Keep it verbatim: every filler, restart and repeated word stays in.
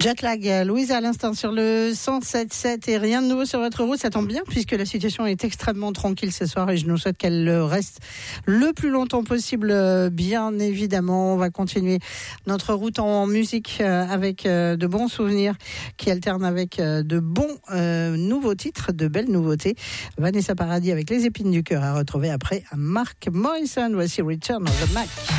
Jetlag, Louise à l'instant sur le cent sept virgule sept et rien de nouveau sur votre route, ça tombe bien puisque la situation est extrêmement tranquille ce soir et je nous souhaite qu'elle reste le plus longtemps possible, bien évidemment. On va continuer notre route en musique avec de bons souvenirs qui alternent avec de bons euh, nouveaux titres, de belles nouveautés. Vanessa Paradis avec Les épines du cœur à retrouver après Mark Morrison. Voici Return of the Mac.